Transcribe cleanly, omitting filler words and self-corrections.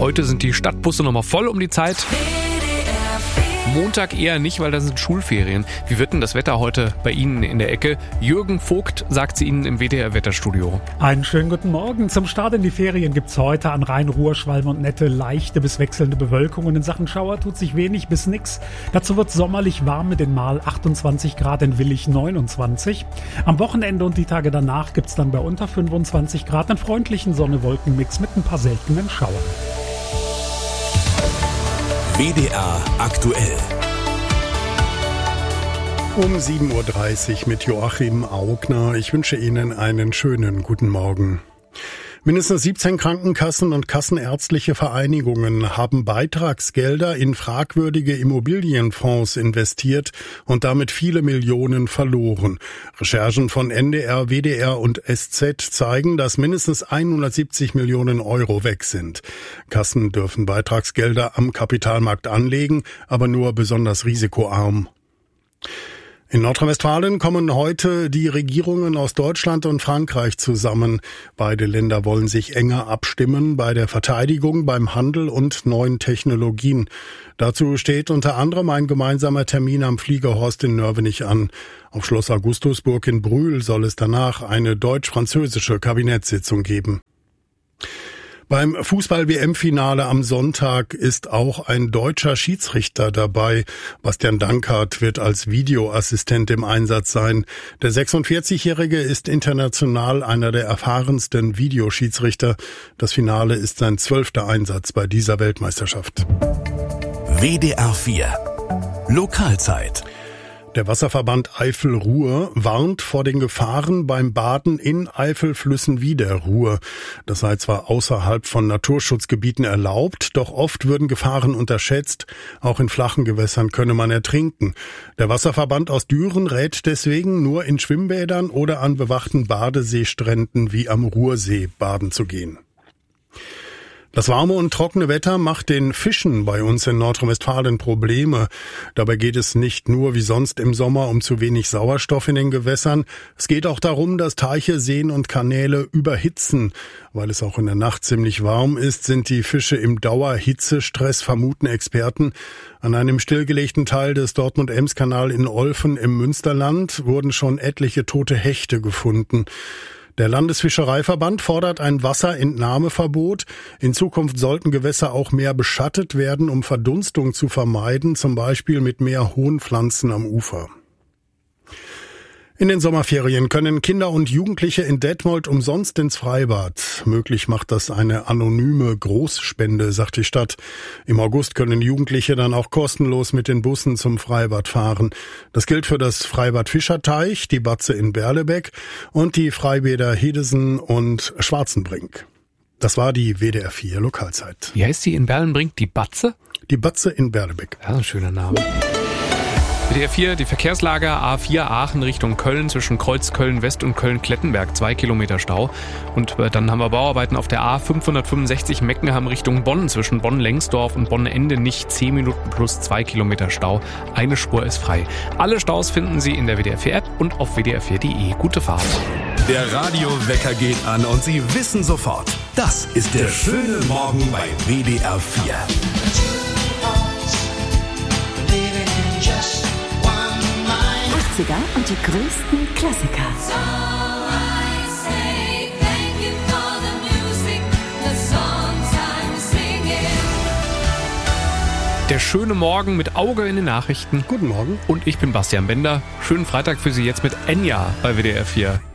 Heute sind die Stadtbusse nochmal voll um die Zeit. Montag eher nicht, weil da sind Schulferien. Wie wird denn das Wetter heute bei Ihnen in der Ecke? Jürgen Vogt sagt sie Ihnen im WDR-Wetterstudio. Einen schönen guten Morgen. Zum Start in die Ferien gibt's heute an Rhein-Ruhr, Schwalm und Nette leichte bis wechselnde Bewölkungen. In Sachen Schauer tut sich wenig bis nix. Dazu wird sommerlich warm mit den mal 28 Grad, in Willich 29. Am Wochenende und die Tage danach gibt's dann bei unter 25 Grad einen freundlichen Sonne-Wolken-Mix mit ein paar seltenen Schauern. WDR aktuell. Um 7.30 Uhr mit Joachim Augner. Ich wünsche Ihnen einen schönen guten Morgen. Mindestens 17 Krankenkassen und kassenärztliche Vereinigungen haben Beitragsgelder in fragwürdige Immobilienfonds investiert und damit viele Millionen verloren. Recherchen von NDR, WDR und SZ zeigen, dass mindestens 170 Millionen Euro weg sind. Kassen dürfen Beitragsgelder am Kapitalmarkt anlegen, aber nur besonders risikoarm. In Nordrhein-Westfalen kommen heute die Regierungen aus Deutschland und Frankreich zusammen. Beide Länder wollen sich enger abstimmen bei der Verteidigung, beim Handel und neuen Technologien. Dazu steht unter anderem ein gemeinsamer Termin am Fliegerhorst in Nörvenich an. Auf Schloss Augustusburg in Brühl soll es danach eine deutsch-französische Kabinettssitzung geben. Beim Fußball-WM-Finale am Sonntag ist auch ein deutscher Schiedsrichter dabei. Bastian Dankert wird als Videoassistent im Einsatz sein. Der 46-Jährige ist international einer der erfahrensten Videoschiedsrichter. Das Finale ist sein 12. Einsatz bei dieser Weltmeisterschaft. WDR 4 Lokalzeit. Der Wasserverband Eifel-Ruhr warnt vor den Gefahren beim Baden in Eifelflüssen wie der Ruhr. Das sei zwar außerhalb von Naturschutzgebieten erlaubt, doch oft würden Gefahren unterschätzt. Auch in flachen Gewässern könne man ertrinken. Der Wasserverband aus Düren rät deswegen, nur in Schwimmbädern oder an bewachten Badeseestränden wie am Ruhrsee baden zu gehen. Das warme und trockene Wetter macht den Fischen bei uns in Nordrhein-Westfalen Probleme. Dabei geht es nicht nur wie sonst im Sommer um zu wenig Sauerstoff in den Gewässern. Es geht auch darum, dass Teiche, Seen und Kanäle überhitzen. Weil es auch in der Nacht ziemlich warm ist, sind die Fische im Dauerhitzestress, vermuten Experten. An einem stillgelegten Teil des Dortmund-Ems-Kanal in Olfen im Münsterland wurden schon etliche tote Hechte gefunden. Der Landesfischereiverband fordert ein Wasserentnahmeverbot. In Zukunft sollten Gewässer auch mehr beschattet werden, um Verdunstung zu vermeiden, zum Beispiel mit mehr Hohnpflanzen am Ufer. In den Sommerferien können Kinder und Jugendliche in Detmold umsonst ins Freibad. Möglich macht das eine anonyme Großspende, sagt die Stadt. Im August können Jugendliche dann auch kostenlos mit den Bussen zum Freibad fahren. Das gilt für das Freibad Fischerteich, die Batze in Berlebeck und die Freibäder Hedesen und Schwarzenbrink. Das war die WDR 4 Lokalzeit. Wie heißt die in Berlenbrink? Die Batze? Die Batze in Berlebeck. Ja, ein schöner Name. WDR 4, die Verkehrslage A4 Aachen Richtung Köln zwischen Kreuz Köln-West und Köln-Klettenberg, 2 Kilometer Stau. Und dann haben wir Bauarbeiten auf der A565 Meckenheim Richtung Bonn zwischen Bonn-Lengsdorf und Bonn-Ende nicht 10 Minuten plus 2 Kilometer Stau. Eine Spur ist frei. Alle Staus finden Sie in der WDR 4 App und auf wdr4.de. Gute Fahrt. Der Radiowecker geht an und Sie wissen sofort, das ist der schöne Morgen bei WDR 4. Und die größten Klassiker. Der schöne Morgen mit Auge in den Nachrichten. Guten Morgen. Und ich bin Bastian Bender. Schönen Freitag für Sie jetzt mit Enya bei WDR 4.